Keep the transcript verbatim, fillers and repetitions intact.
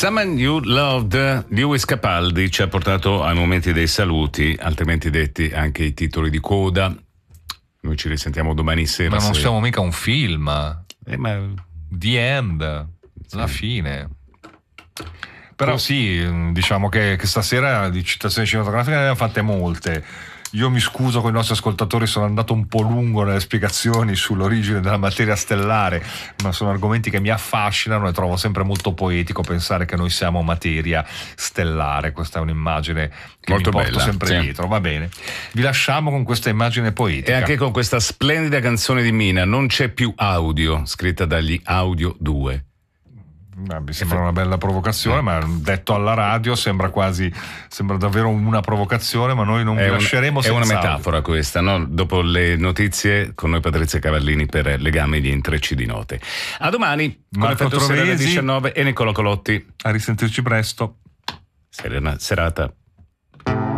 Someone You Loved, Lewis Capaldi, ci ha portato ai momenti dei saluti, altrimenti detti anche i titoli di coda. Noi ci risentiamo domani sera. Ma non se... siamo mica un film. Eh, ma... The End, sì. La fine. Però sì, diciamo che, che stasera di citazioni cinematografiche ne abbiamo fatte molte. Io mi scuso con i nostri ascoltatori, sono andato un po' lungo nelle spiegazioni sull'origine della materia stellare, ma sono argomenti che mi affascinano e trovo sempre molto poetico pensare che noi siamo materia stellare. Questa è un'immagine che molto mi porto bella, sempre sì. dietro. Va bene, vi lasciamo con questa immagine poetica e anche con questa splendida canzone di Mina, Non c'è più audio, scritta dagli Audio due. Beh, mi sembra una bella provocazione, ma detto alla radio sembra quasi, sembra davvero una provocazione, ma noi non vi lasceremo senza. È una metafora questa, no? Dopo le notizie con noi Patrizia Cavallini per Legami di Intrecci di Note. A domani con Effetto Sera alle diciannove e Nicola Colotti. A risentirci presto. Serena serata.